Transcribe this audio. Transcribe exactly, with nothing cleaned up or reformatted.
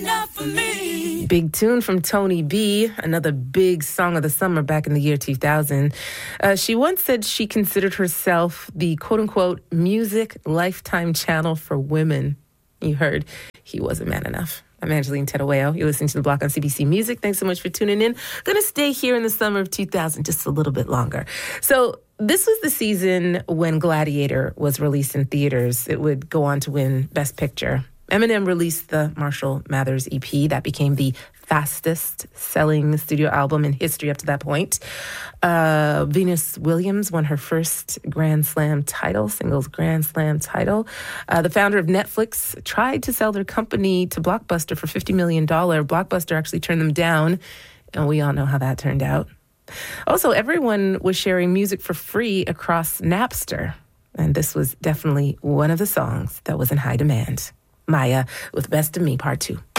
Not for me. Big tune from Tony B, another big song of the summer back in the year two thousand. Uh, she once said she considered herself the quote-unquote music lifetime channel for women. You heard he wasn't man enough. I'm Angeline Tedaweo. You're listening to The Block on C B C Music. Thanks so much for tuning in. Gonna stay here in the summer of two thousand just a little bit longer. So this was the season when Gladiator was released in theaters. It would go on to win Best Picture. Eminem released the Marshall Mathers E P. That became the fastest-selling studio album in history up to that point. Uh, Venus Williams won her first Grand Slam title, singles Grand Slam title. Uh, the founder of Netflix tried to sell their company to Blockbuster for fifty million dollars. Blockbuster actually turned them down, and we all know how that turned out. Also, everyone was sharing music for free across Napster, and this was definitely one of the songs that was in high demand. Maya with Best of Me, Part two.